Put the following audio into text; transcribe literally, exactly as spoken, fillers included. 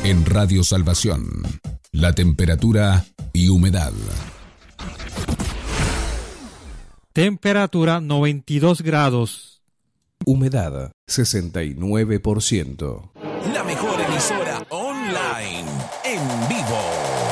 En Radio Salvación, la temperatura y humedad. Temperatura noventa y dos grados. Humedad sesenta y nueve por ciento. La mejor emisora online en vivo.